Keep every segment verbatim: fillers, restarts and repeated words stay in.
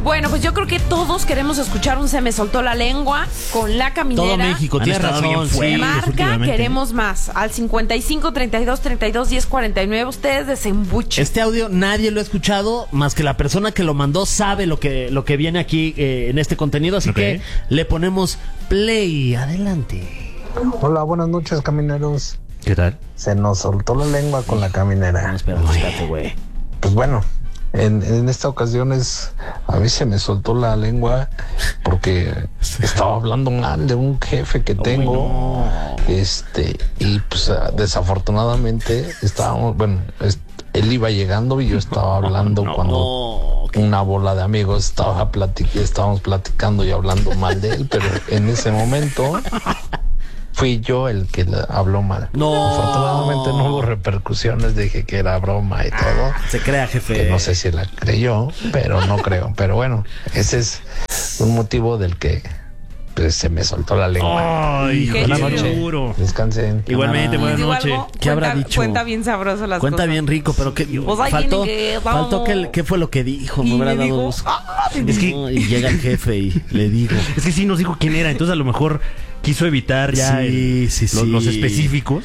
Bueno, pues yo creo que todos queremos escuchar un Se me soltó la lengua con La Caminera. Todo México, tienes razón. Sí, marca, queremos más. Al cincuenta y cinco, treinta y dos, treinta y dos, diez, cuarenta y nueve. Ustedes desembuchen. Este audio nadie lo ha escuchado, más que la persona que lo mandó sabe lo que, lo que viene aquí eh, en este contenido. Así okay. que le ponemos play. Adelante. Hola, buenas noches, camineros. ¿Qué tal? Se nos soltó la lengua con La Caminera. No, espérate, espérate, güey. Pues bueno, en, en esta ocasión es, a mí se me soltó la lengua porque estaba hablando mal de un jefe que tengo. Oh, no. Este, y pues desafortunadamente estábamos, bueno, es, él iba llegando y yo estaba hablando no, cuando okay. una bola de amigos estaba platic- estábamos platicando y hablando mal de él, pero en ese momento fui yo el que le habló mal. No. Afortunadamente no hubo repercusiones, dije que era broma y todo. Se crea, jefe. Que no sé si la creyó, pero no creo. Pero bueno, ese es un motivo del que pues, se me soltó la lengua. Ay, Qué buenas chido. noches. Descansen. Igualmente, buenas Digo noches. algo, ¿Qué habrá cuenta, dicho? Cuenta bien sabroso las Cuenta cosas. bien rico, pero que Pues ahí faltó, tiene que- faltó vamos. que, qué fue lo que dijo. Y Me hubiera le dado digo, gusto. ah, Es que- No, y llega el jefe y le digo. Es que sí nos dijo quién era, entonces a lo mejor quiso evitar ya Sí, el- sí, los, sí. los específicos.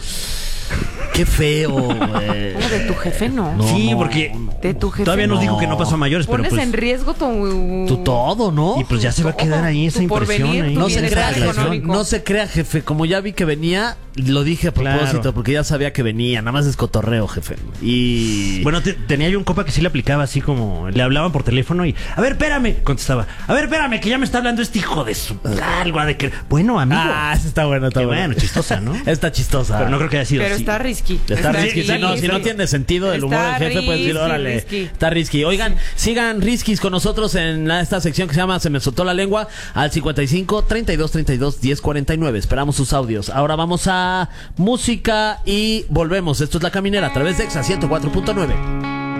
Qué feo, güey. No, de tu jefe no. No, sí, no, porque no. De tu jefe todavía nos no. dijo que no pasó a mayores, pero Pones pues en riesgo tu... Tu todo, ¿no? y pues ya se va a quedar ahí esa Tu impresión porvenir, ahí. tu No se, bienestar crea, económico. jefe, no se crea, jefe. Como ya vi que venía, lo dije a propósito, Claro. porque ya sabía que venía. Nada más es cotorreo, jefe. Y... Bueno, te- tenía yo un compa que sí le aplicaba así como... Le hablaban por teléfono y... A ver, espérame. Contestaba. A ver, espérame, que ya me está hablando este hijo de su... Algo de que... Bueno, amigo. Ah, esa está buena, está Qué buena. bueno, chistosa, ¿no? Está chistosa. Pero no creo que haya sido Pero así. está risky. Está risky, si no, si no tiene sentido el humor Está del jefe, pues decir, risky, órale, risky. está risky. Oigan, sigan riskis con nosotros en la- esta sección que se llama Se me soltó la lengua al cincuenta y cinco, treinta y dos, treinta y dos, diez, cuarenta y nueve. Esperamos sus audios. Ahora vamos a música y volvemos. Esto es La Caminera a través de Exa ciento cuatro punto nueve.